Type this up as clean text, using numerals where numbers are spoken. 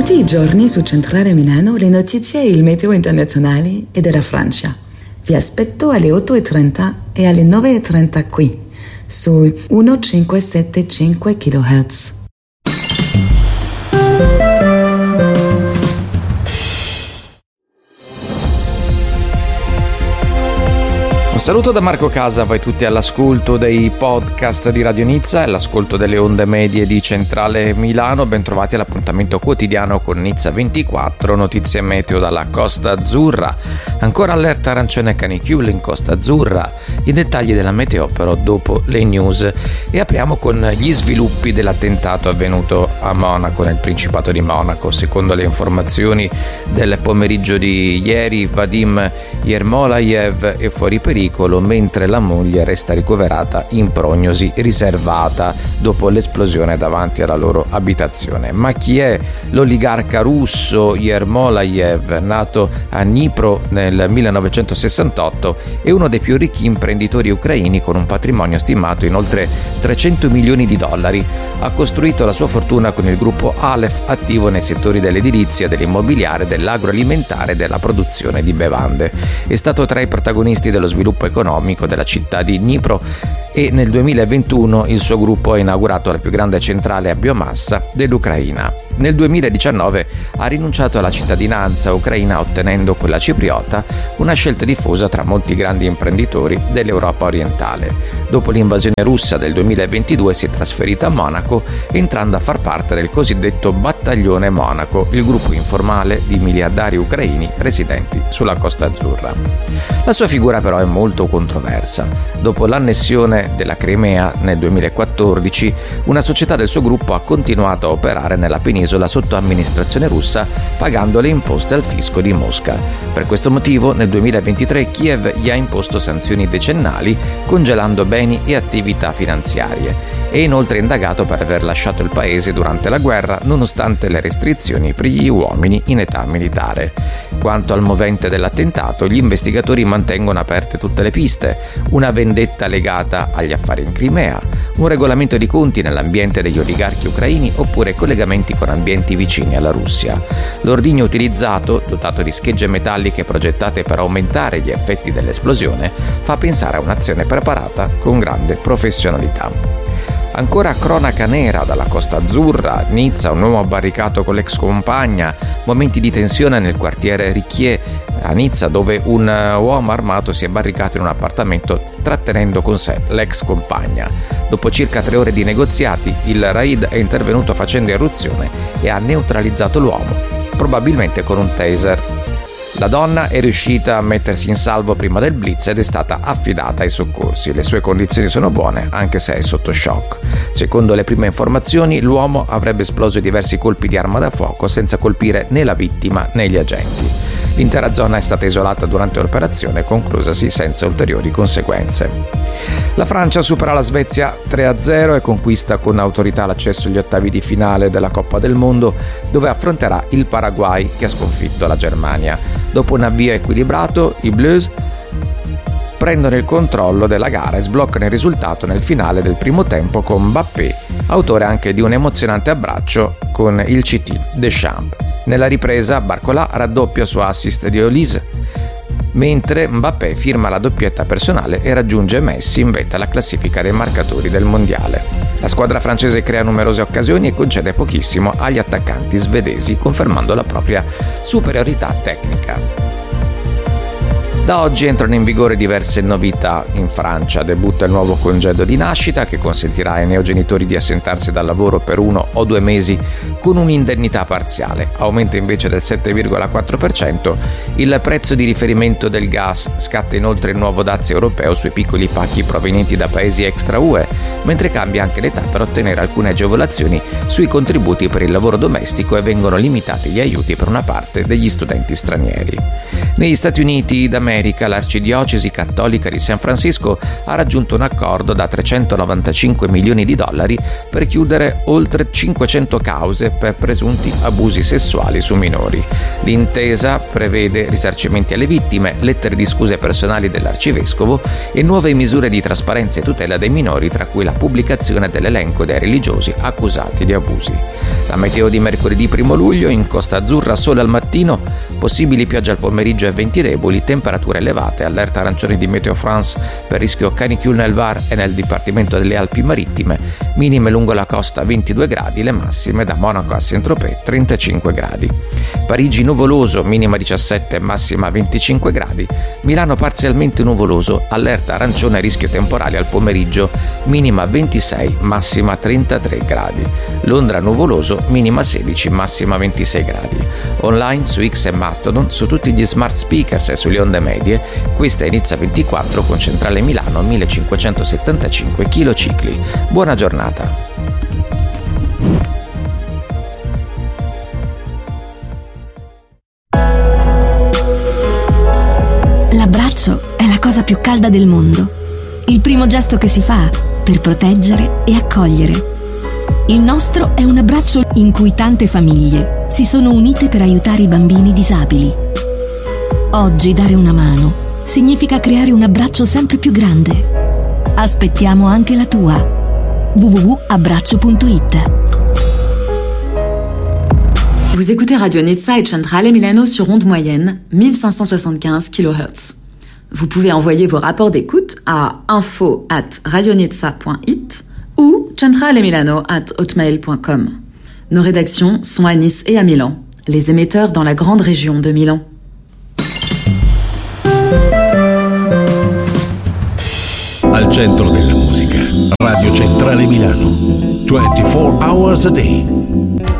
Tutti i giorni su Centrale Milano le notizie e il meteo internazionale e della Francia. Vi aspetto alle 8:30 e alle 9:30 qui, su 1575 kHz. Un saluto da Marco Casa, voi tutti all'ascolto dei podcast di Radio Nizza e all'ascolto delle onde medie di Centrale Milano. Bentrovati all'appuntamento quotidiano con Nizza 24, notizie meteo dalla Costa Azzurra. Ancora allerta arancione canicule in Costa Azzurra. I dettagli della meteo però dopo le news. E apriamo con gli sviluppi dell'attentato avvenuto a Monaco, nel Principato di Monaco. Secondo le informazioni del pomeriggio di ieri, Vadim Yermolayev è fuori pericolo, mentre la moglie resta ricoverata in prognosi riservata dopo l'esplosione davanti alla loro abitazione. Ma chi è l'oligarca russo Yermolayev, nato a Dnipro nel 1968, è uno dei più ricchi imprenditori ucraini con un patrimonio stimato in oltre 300 milioni di dollari. Ha costruito la sua fortuna con il gruppo Aleph, attivo nei settori dell'edilizia, dell'immobiliare, dell'agroalimentare e della produzione di bevande. È stato tra i protagonisti dello sviluppo economico della città di Dnipro e nel 2021 il suo gruppo ha inaugurato la più grande centrale a biomassa dell'Ucraina. Nel 2019 ha rinunciato alla cittadinanza ucraina ottenendo quella cipriota, una scelta diffusa tra molti grandi imprenditori dell'Europa orientale. Dopo l'invasione russa del 2022 si è trasferita a Monaco, entrando a far parte del cosiddetto Battaglione Monaco, il gruppo informale di miliardari ucraini residenti sulla Costa Azzurra. La sua figura però è molto controversa. Dopo l'annessione della Crimea nel 2014, una società del suo gruppo ha continuato a operare nella penisola sotto amministrazione russa, pagando le imposte al fisco di Mosca. Per questo motivo, nel 2023 Kiev gli ha imposto sanzioni decennali, congelando beni e attività finanziarie. È inoltre indagato per aver lasciato il paese durante la guerra, nonostante le restrizioni per gli uomini in età militare. Quanto al movente dell'attentato, gli investigatori mantengono aperte tutte le piste: una vendetta legata agli affari in Crimea, un regolamento di conti nell'ambiente degli oligarchi ucraini oppure collegamenti con ambienti vicini alla Russia. L'ordigno utilizzato, dotato di schegge metalliche progettate per aumentare gli effetti dell'esplosione, fa pensare a un'azione preparata con grande professionalità. Ancora cronaca nera dalla Costa Azzurra, Nizza, un uomo barricato con l'ex compagna, momenti di tensione nel quartiere Richier a Nizza, dove un uomo armato si è barricato in un appartamento trattenendo con sé l'ex compagna. Dopo circa 3 ore di negoziati, il raid è intervenuto facendo irruzione e ha neutralizzato l'uomo, probabilmente con un taser. La donna è riuscita a mettersi in salvo prima del blitz ed è stata affidata ai soccorsi. Le sue condizioni sono buone, anche se è sotto shock. Secondo le prime informazioni, l'uomo avrebbe esploso diversi colpi di arma da fuoco senza colpire né la vittima né gli agenti. L'intera zona è stata isolata durante l'operazione, conclusasi senza ulteriori conseguenze. La Francia supera la Svezia 3-0 e conquista con autorità l'accesso agli ottavi di finale della Coppa del Mondo, dove affronterà il Paraguay, che ha sconfitto la Germania. Dopo un avvio equilibrato, i Bleus prendono il controllo della gara e sbloccano il risultato nel finale del primo tempo con Mbappé, autore anche di un emozionante abbraccio con il CT Deschamps. Nella ripresa Barcola raddoppia su assist di Olise, mentre Mbappé firma la doppietta personale e raggiunge Messi in vetta alla classifica dei marcatori del mondiale. La squadra francese crea numerose occasioni e concede pochissimo agli attaccanti svedesi, confermando la propria superiorità tecnica. Da oggi entrano in vigore diverse novità in Francia. Debutta il nuovo congedo di nascita che consentirà ai neogenitori di assentarsi dal lavoro per 1 o 2 mesi con un'indennità parziale. Aumenta invece del 7,4% il prezzo di riferimento del gas. Scatta inoltre il nuovo dazi europeo sui piccoli pacchi provenienti da paesi extra UE, mentre cambia anche l'età per ottenere alcune agevolazioni sui contributi per il lavoro domestico e vengono limitati gli aiuti per una parte degli studenti stranieri. Negli Stati Uniti d'America America, l'Arcidiocesi Cattolica di San Francisco ha raggiunto un accordo da $395 milioni per chiudere oltre 500 cause per presunti abusi sessuali su minori. L'intesa prevede risarcimenti alle vittime, lettere di scuse personali dell'arcivescovo e nuove misure di trasparenza e tutela dei minori, tra cui la pubblicazione dell'elenco dei religiosi accusati di abusi. La meteo di mercoledì 1 luglio in Costa Azzurra sole al mattino, possibili piogge al pomeriggio e venti deboli, temperature elevate, allerta arancione di Meteo France per rischio canicule nel Var e nel Dipartimento delle Alpi Marittime, minime lungo la costa 22 gradi, le massime da Monaco a Saint-Tropez 35 gradi. Parigi nuvoloso, minima 17, massima 25 gradi. Milano parzialmente nuvoloso, allerta arancione rischio temporale al pomeriggio, minima 26, massima 33 gradi. Londra nuvoloso, minima 16, massima 26 gradi. Online su X e Mastodon, su tutti gli smart speakers e sulle onde medie, questa è Nizza 24 con centrale Milano 1575 kcicli. Buona giornata. L'abbraccio è la cosa più calda del mondo. Il primo gesto che si fa per proteggere e accogliere. Il nostro è un abbraccio in cui tante famiglie si sono unite per aiutare i bambini disabili. Oggi dare una mano significa creare un abbraccio sempre più grande. Aspettiamo anche la tua. www.abbraccio.it. Vous écoutez Radio Nizza et Centrale Milano sur onde moyenne 1575 kHz. Vous pouvez envoyer vos rapports d'écoute à info@radionizza.it ou centralemilano@hotmail.com. Nos rédactions sont à Nice et à Milan, les émetteurs dans la grande région de Milan. Al centro della musica, Radio Centrale Milano, 24 hours a day.